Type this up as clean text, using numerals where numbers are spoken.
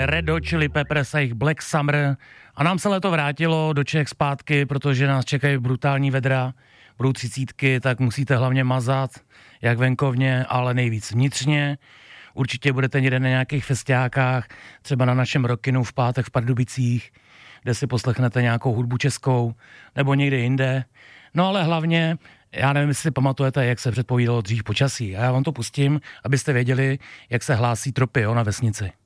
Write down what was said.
Red Hot Chili Peppers a jejich Black Summer. A nám se léto vrátilo do Čech zpátky, protože nás čekají brutální vedra, budou 30, tak musíte hlavně mazat, jak venkovně, ale nejvíc vnitřně. Určitě budete někde na nějakých festiákách, třeba na našem Rockinu v pátek v Pardubicích, kde si poslechnete nějakou hudbu českou, nebo někde jinde. No ale hlavně, já nevím, jestli si pamatujete, jak se předpovídalo dřív počasí. A já vám to pustím, abyste věděli, jak se hlásí tropy na vesnici.